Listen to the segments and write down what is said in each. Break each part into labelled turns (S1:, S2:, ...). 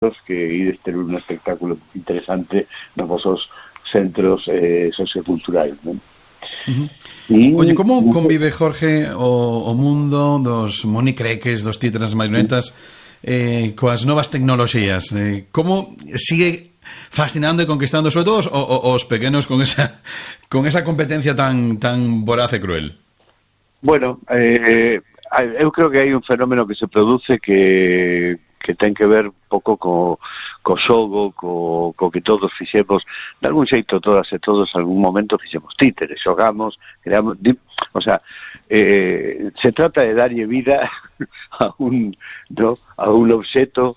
S1: que ides ter un espectáculo interesante nos vosos centros socioculturais, non?
S2: Oye, como convive, Jorge, o mundo dos monicreques, dos títeres, marionetas, coas novas tecnoloxías? Como sigue fascinando e conquistando, sobre todo os pequenos, con esa competencia tan voraz e cruel?
S1: Bueno, eu creo que hai un fenómeno que se produce que ten que ver un pouco co xogo, co que todos fixemos, de algún xeito todas e todos algún momento fixemos títeres, xogamos, creamos, o sea, se trata de darlle vida a un obxeto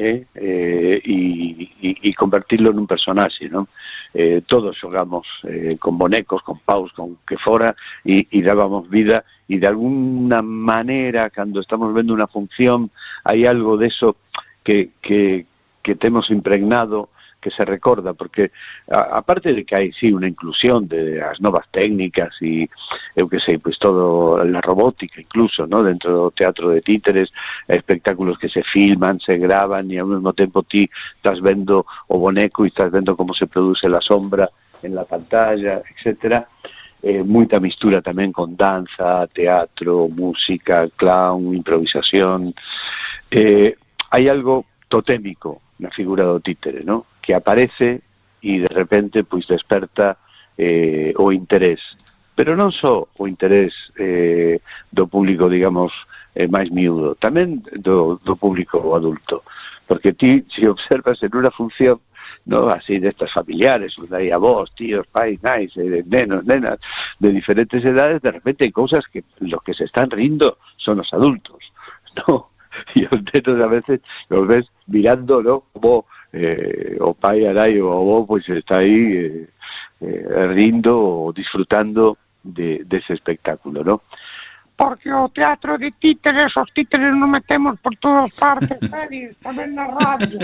S1: e convertirlo nun personaxe, non? Todos xogamos con bonecos, con paus, con que fora, e dábamos vida, e de alguna maneira, cando estamos vendo unha función, hai algo deso que temos impregnado, que se recorda, porque aparte de que hai, sí, unha inclusión de as novas técnicas e eu que sei, pois todo, la robótica incluso, ¿no? Dentro do teatro de títeres, espectáculos que se filman, se graban e ao mesmo tempo ti estás vendo o boneco e estás vendo como se produce la sombra en la pantalla, etcétera. Moita mistura tamén con danza, teatro, música, clown, improvisación. Hai algo totémico na figura do títere, ¿no? Que aparece e de repente pois desperta o interés, pero non só o interés do público, digamos, máis miúdo, tamén do público adulto, porque ti, se observas en unha función, no, así destas familiares, onde hai avós, tíos, pais, nais, nenos, nenas de diferentes edades, de repente hai cousas que los que se están rindo son os adultos, no? E os nenos a veces los ves mirando, ¿no? Como o pai, a nai, o avó, pois está aí rindo ou disfrutando dese espectáculo, ¿no?
S3: Porque o teatro de títeres, os títeres non metemos por todas partes, tamén na radio.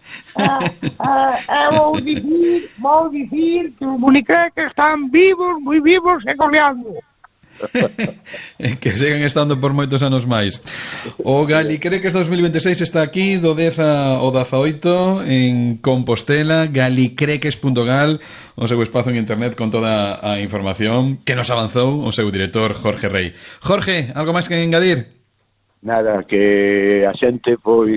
S3: Vou dicir que os monicreques están vivos, moi vivos e coleando.
S2: Que sigan estando por moitos anos máis. O Galicreques 2026 está aquí do 10 ao 18 en Compostela, galicreques.gal, o seu espazo en internet con toda a información que nos avanzou o seu director Jorge Rey. Jorge, algo máis que engadir?
S1: Nada, que a xente pois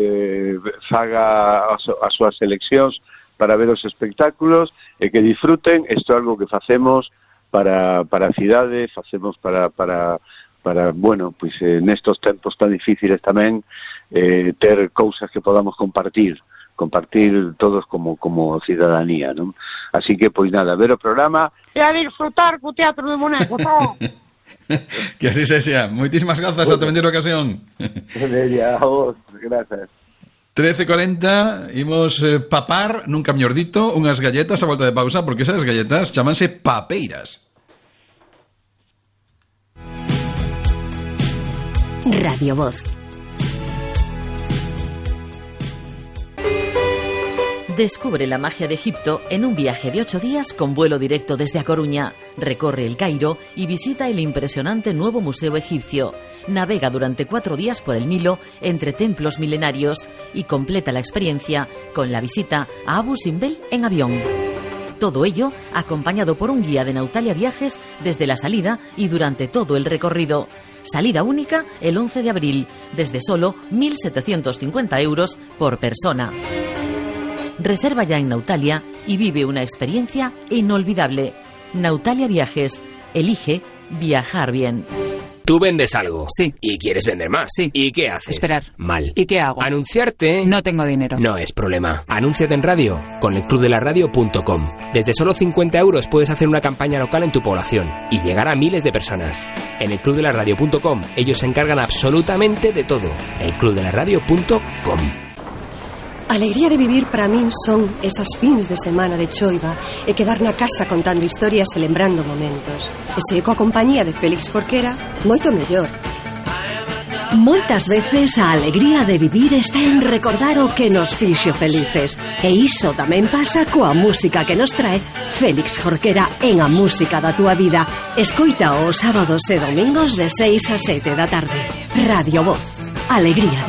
S1: faga as súas seleccións para ver os espectáculos e que disfruten. Isto é algo que facemos para a cidade, facemos para bueno, pois nestos tempos tan difíciles tamén ter cousas que podamos compartir todos como cidadanía, non? Así que, pois nada, ver o programa
S3: e a disfrutar co teatro de bonecos, non?
S2: Que así sea. Moitísimas grazas, a tremenda ocasión.
S1: A vos, grazas.
S2: 13:40, imos papar, nunca mellor dito, unhas galletas a volta de pausa, porque esas galletas chamanse papeiras.
S4: Radio Voz. Descubre la magia de Egipto en un viaje de 8 días con vuelo directo desde A Coruña. Recorre el Cairo y visita el impresionante nuevo museo egipcio. Navega durante 4 días por el Nilo entre templos milenarios y completa la experiencia con la visita a Abu Simbel en avión. Todo ello acompañado por un guía de Nautalia Viajes desde la salida y durante todo el recorrido. Salida única el 11 de abril, desde solo 1.750 euros por persona. Reserva ya en Nautalia y vive una experiencia inolvidable. Nautalia Viajes. Elige viajar bien.
S5: Tú vendes algo.
S6: Sí.
S5: Y quieres vender más.
S6: Sí.
S5: ¿Y qué haces?
S6: Esperar.
S5: Mal.
S6: ¿Y qué hago?
S5: Anunciarte.
S6: No tengo dinero.
S5: No es problema. Anúnciate en radio con elclubdelaradio.com. Desde solo 50 euros puedes hacer una campaña local en tu población y llegar a miles de personas. En elclubdelaradio.com ellos se encargan absolutamente de todo. elclubdelaradio.com.
S7: Alegría de vivir para min son esas fins de semana de choiva e quedar na casa contando historias e lembrando momentos. E se coa compañía de Félix Jorquera, moito mellor.
S4: Moitas veces a alegría de vivir está en recordar o que nos fixo felices. E iso tamén pasa coa música que nos trae Félix Jorquera en A Música da Túa Vida. Escoita os sábados e domingos de 6 a 7 da tarde. Radio Voz. Alegría.